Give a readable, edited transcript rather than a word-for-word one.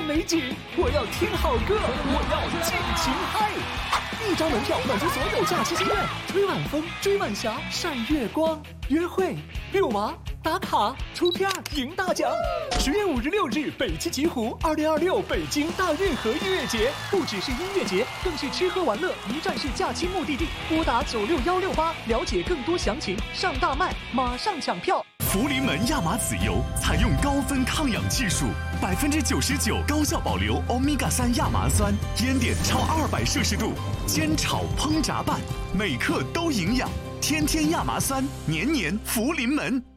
美景，我要听好歌，我要尽情嗨。1张门票满足所有假期心愿，吹晚风，追晚霞，晒月光，约会，遛娃，打卡，出片，赢大奖。10月5日、6日，北汽极狐2026北京大运河音乐节，不只是音乐节，更是吃喝玩乐一站式假期目的地。拨打96168了解更多详情，上大麦，马上抢票。 福临门亚麻籽油采用高分抗氧技术，99%高效保留欧米伽3亚麻酸，烟点超200摄氏度，煎炒烹炸拌，每克都营养。天天亚麻酸，年年福临门。